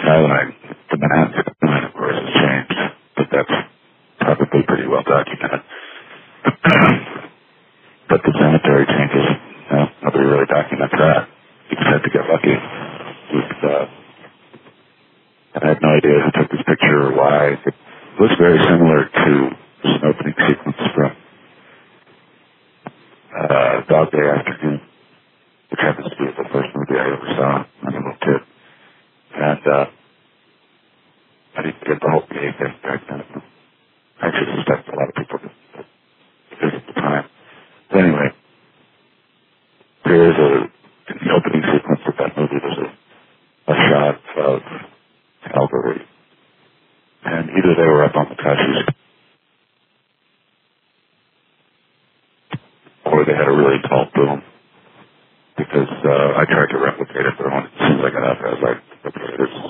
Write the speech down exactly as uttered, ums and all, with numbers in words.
skyline, the Manhattan skyline, of course, has changed, but that's probably pretty well documented. But the cemetery changes, you know, nobody really documents that. You just had to get lucky. With, uh, I had no idea who took this picture or why. It was very similar to an opening sequence from uh, Dog Day Afternoon, which happens to be the first movie I ever saw when I was a little kid. And uh, I didn't get the whole gay thing back then. I actually suspect a lot of people did because at the time. But anyway, there is a, in the opening sequence of that movie, there's a, a shot of Calvary. And either they were up on the Cashie's or they had a really tall boom. Because uh, I tried to replicate it, but when, as soon as I got up, I was like, okay, this is